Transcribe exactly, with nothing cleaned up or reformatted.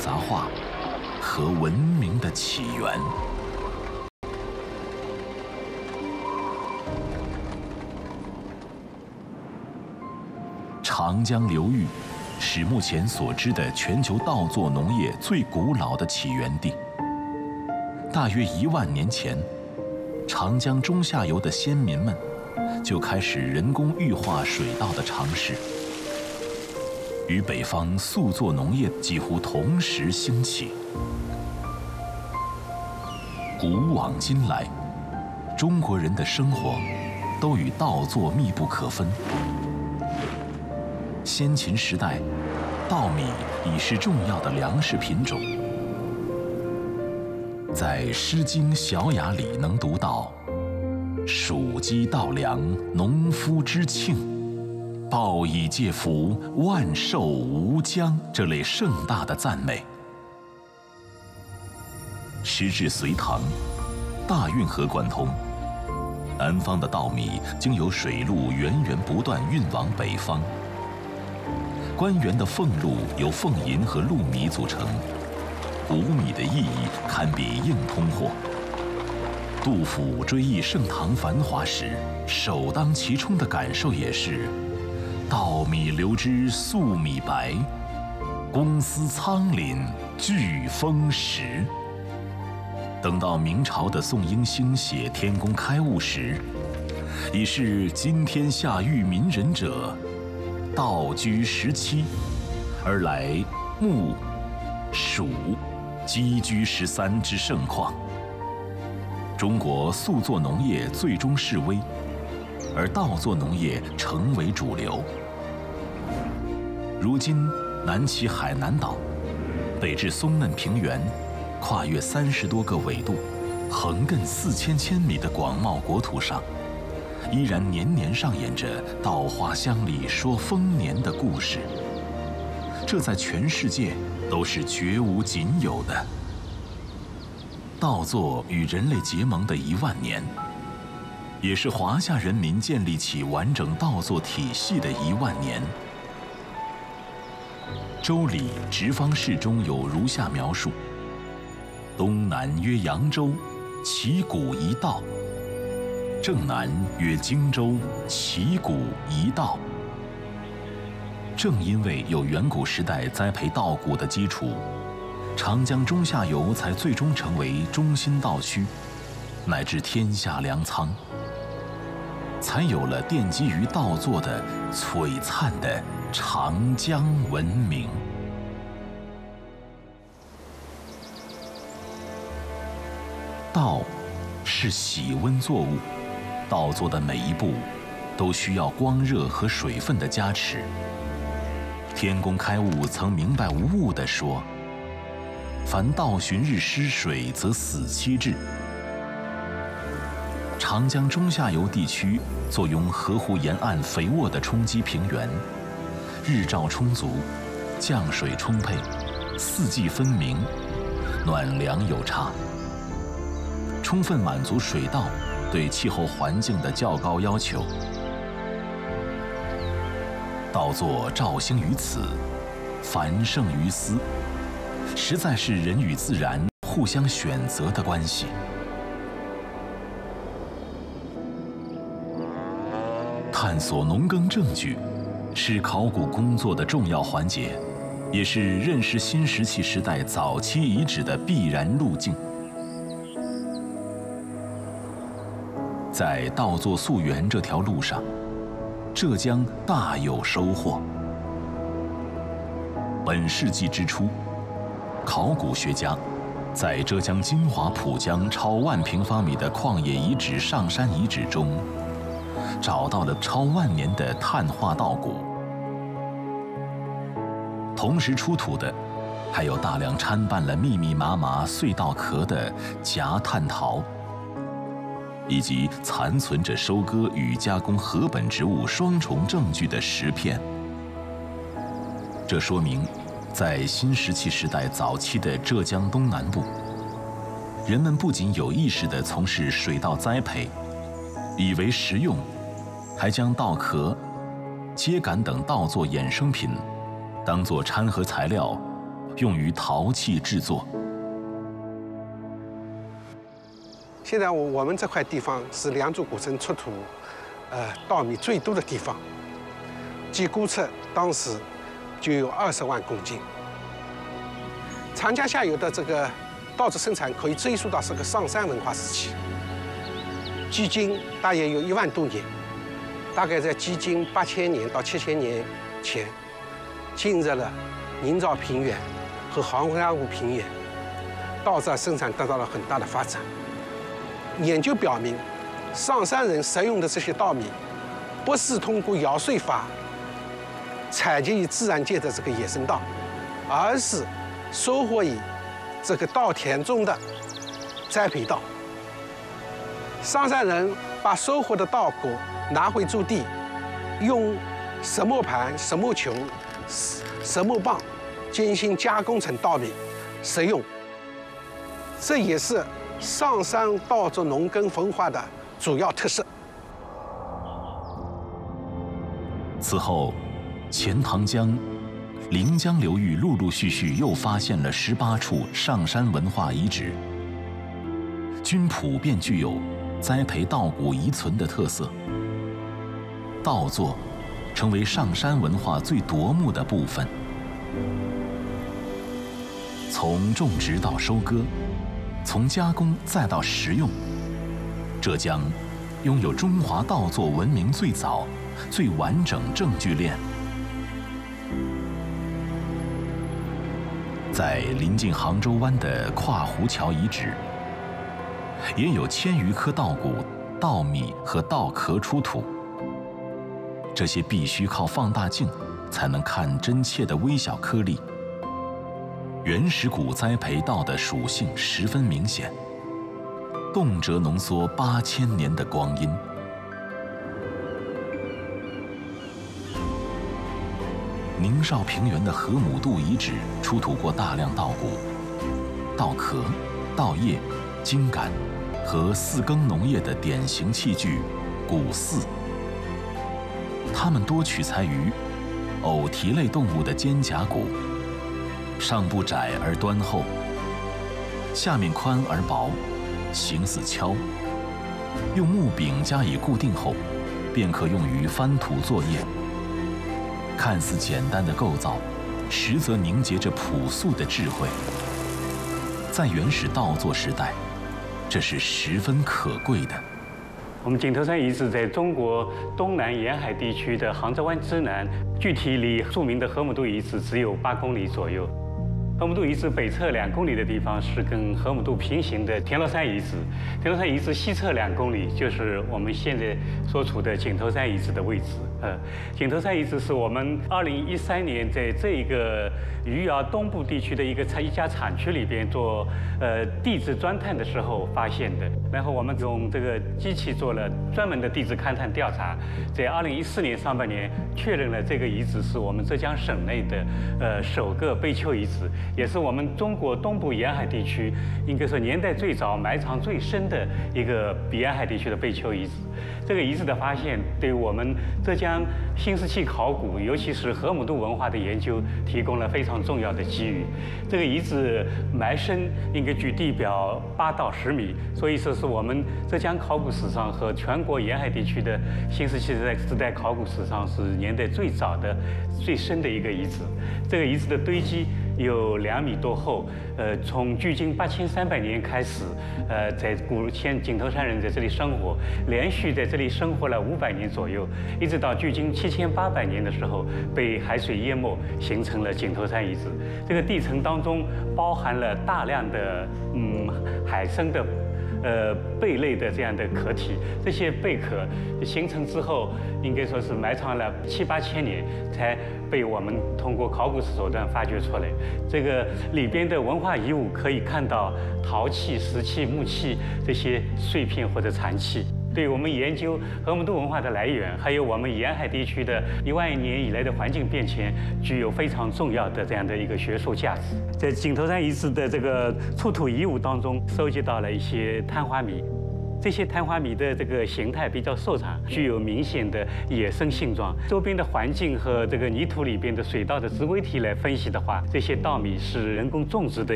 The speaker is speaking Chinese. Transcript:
杂化和文明的起源。长江流域是目前所知的全球稻作农业最古老的起源地。大约一万年前，长江中下游的先民们就开始人工预化水稻的尝试，与北方塑作农业几乎同时兴起。古往今来，中国人的生活都与稻作密不可分。先秦时代，稻米已是重要的粮食品种。在《诗经·小雅》里能读到“黍稷稻粱，农夫之庆；报以介夫，万寿无疆”这类盛大的赞美。时至隋唐，大运河贯通，南方的稻米经由水路源源不断运往北方。官员的俸禄由俸银和禄米组成，谷米的意义堪比硬通货。杜甫追忆盛唐繁华时，首当其冲的感受也是“稻米流之粟米白，公司仓廪俱丰实”。等到明朝的宋应星写《天工开物》时，已是“今天下育民人者，稻居十七，而来牧、黍、鸡居十三”之盛况。中国塑作农业最终式微，而稻作农业成为主流。如今，南起海南岛，北至松嫩平原，跨越三十多个纬度，横亘四千千米的广袤国土上，依然年年上演着稻花香里说丰年的故事。这在全世界都是绝无仅有的。稻作与人类结盟的一万年，也是华夏人民建立起完整稻作体系的一万年。《周礼·直方士》中有如下描述：东南曰扬州，其谷一稻；正南曰荆州，其谷一稻。正因为有远古时代栽培稻谷的基础，长江中下游才最终成为中心稻区，乃至天下粮仓，才有了奠基于稻作的璀璨的长江文明。稻是喜温作物，稻作的每一步都需要光热和水分的加持。天工开物曾明白无误地说：“凡稻旬日失水，则死期至。”长江中下游地区坐拥河湖沿岸肥沃的冲积平原，日照充足，降水充沛，四季分明，暖凉有差，充分满足水稻对气候环境的较高要求。稻作肇兴于此，繁盛于斯，实在是人与自然互相选择的关系。探索农耕证据是考古工作的重要环节，也是认识新石器时代早期遗址的必然路径。在稻作溯源这条路上，浙江大有收获。本世纪之初，考古学家在浙江金华浦江超万平方米的旷野遗址上山遗址中，找到了超万年的碳化稻谷。同时出土的，还有大量掺拌了密密麻麻碎稻壳的夹炭陶，以及残存着收割与加工禾本植物双重证据的石片。这说明，在新石器时代早期的浙江东南部，人们不仅有意识地从事水稻栽培，以为实用，还将稻壳、秸秆等稻作衍生品当作掺合材料， 用于陶器制作。 现在我我们这块地方是良渚古城出土，呃，稻米最多的地方，据估测当时就有二十万公斤。长江下游的这个稻子生产可以追溯到这个上山文化时期，距今大约有一万多年，大概在距今八千年到七千年前，进入了宁赵平原和黄河湖平原，稻子生产得到了很大的发展。研究表明，上山人食用的这些稻米，不是通过摇穗法采集于自然界的这个野生稻，而是收获于这个稻田中的栽培稻。上山人把收获的稻果拿回驻地，用石磨盘、石磨球、石石磨棒精心加工成稻米食用。这也是上山稻作农耕文化的主要特色。 此后，钱塘江、临江流域陆陆续续又发现了十八处上山文化遗址，均普遍具有栽培稻谷遗存的特色。稻作成为上山文化最夺目的部分。从种植到收割，从加工再到食用，浙江拥有中华稻作文明最早、最完整证据链。在临近杭州湾的跨湖桥遗址，也有千余颗稻谷、稻米和稻壳出土。这些必须靠放大镜才能看真切的微小颗粒。原始谷栽培稻的属性十分明显，动辄浓缩八千年的光阴。宁绍平原的河姆渡遗址出土过大量稻谷、稻壳、稻叶、茎秆和四耕农业的典型器具谷饲，它们多取材于偶蹄类动物的肩胛骨。上部窄而端厚，下面宽而薄，形似锹。用木柄加以固定后，便可用于翻土作业。看似简单的构造，实则凝结着朴素的智慧。在原始稻作时代，这是十分可贵的。 我们井头山遗址在中国东南沿海地区的杭州湾之南，具体离著名的河姆渡遗址只有八公里左右。河姆渡遗址北侧两公里的地方是跟河姆渡平行的田螺山遗址，田螺山遗址西侧两公里就是我们现在所处的井头山遗址的位置。呃，井头山遗址是我们二零一三年在这一个余姚东部地区的一个一家产区里边做呃地质钻探的时候发现的。然后我们用这个机器做了专门的地质勘探调查，在二零一四年上半年确认了这个遗址是我们浙江省内的呃首个碑丘遗址，也是我们中国东部沿海地区应该说年代最早、埋藏最深的一个沿海地区的碑丘遗址。这个遗址的发现，对我们浙江新石器考古，尤其是河姆渡文化的研究，提供了非常重要的机遇。这个遗址埋深应该距地表八到十米，所以说是我们浙江考古史上和全国沿海地区的新石器时代时代考古史上是年代最早的、最深的一个遗址。这个遗址的堆积有两米多厚，呃，从距今八千三百年开始，呃，在古先井头山人在这里生活，连续在这里生活了五百年左右，一直到距今七千八百年的时候，被海水淹没，形成了井头山遗址。这个地层当中包含了大量的嗯海生的。呃，贝类的这样的壳体，这些贝壳形成之后，应该说是埋藏了七八千年，才被我们通过考古手段发掘出来。这个里边的文化遗物可以看到陶器、石器、木器这些碎片或者残器。对我们研究河姆渡文化的来源，还有我们沿海地区的一万年以来的环境变迁，具有非常重要的这样的一个学术价值。在井头山遗址的这个出土遗物当中，收集到了一些碳花米， 这些碳花米的这个形态比较瘦长，具有明显的野生性状。周边的环境和这个泥土里边的水稻的植微体来分析的话，这些稻米是人工种植的